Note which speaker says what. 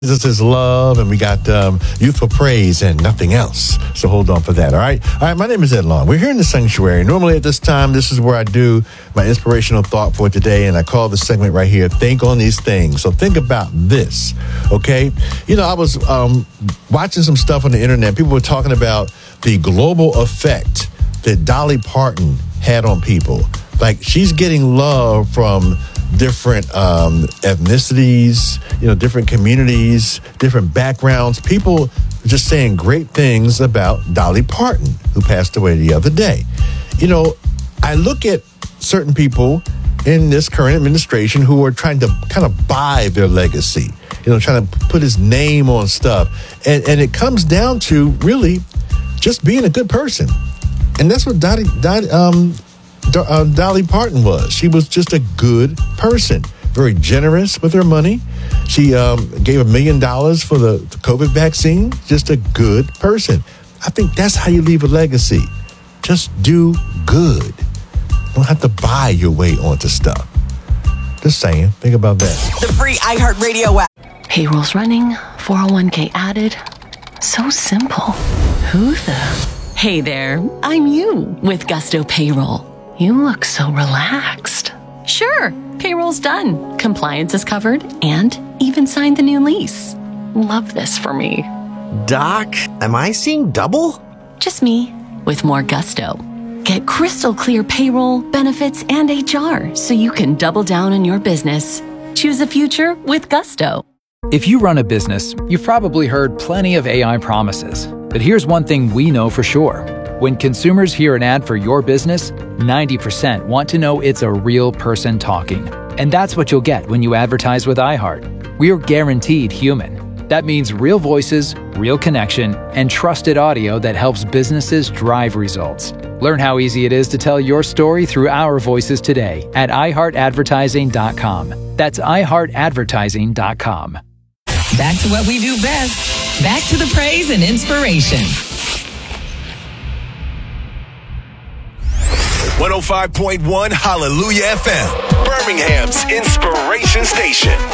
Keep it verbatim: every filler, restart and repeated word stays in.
Speaker 1: Jesus is love, and we got um, youthful praise and nothing else. So hold on for that, all right? All right, my name is Ed Long. We're here in the sanctuary. Normally at this time, this is where I do my inspirational thought for today, and I call the segment right here, Think on These Things. So think about this, okay? You know, I was um, watching some stuff on the internet. People were talking about the global effect that Dolly Parton had on people. Like, she's getting love from different um, ethnicities, you know, different communities, different backgrounds. People just saying great things about Dolly Parton, who passed away the other day. You know, I look at certain people in this current administration who are trying to kind of buy their legacy, you know, trying to put his name on stuff. And, and it comes down to really just being a good person. And that's what Dolly, Dolly, um, Uh, Dolly Parton was. She was just a good person, very generous with her money. She um, gave a million dollars for the, the COVID vaccine. Just a good person. I think that's how you leave a legacy. Just do good. You don't have to buy your way onto stuff. Just saying. Think about that.
Speaker 2: The free iHeartRadio app.
Speaker 3: Payroll's running, four oh one k added. So simple. Who the?
Speaker 4: Hey there, I'm you with Gusto Payroll.
Speaker 3: You look so relaxed.
Speaker 4: Sure, payroll's done, compliance is covered, and even signed the new lease.
Speaker 3: Love this for me.
Speaker 5: Doc, am I seeing double?
Speaker 4: Just me, with more gusto. Get crystal clear payroll, benefits, and H R so you can double down on your business. Choose a future with Gusto.
Speaker 6: If you run a business, you've probably heard plenty of A I promises. But here's one thing we know for sure. When consumers hear an ad for your business, ninety percent want to know it's a real person talking. And that's what you'll get when you advertise with iHeart. We're guaranteed human. That means real voices, real connection, and trusted audio that helps businesses drive results. Learn how easy it is to tell your story through our voices today at i heart advertising dot com. That's i heart advertising dot com.
Speaker 7: Back to what we do best. Back to the praise and inspiration.
Speaker 8: one oh five point one Hallelujah F M, Birmingham's inspiration station.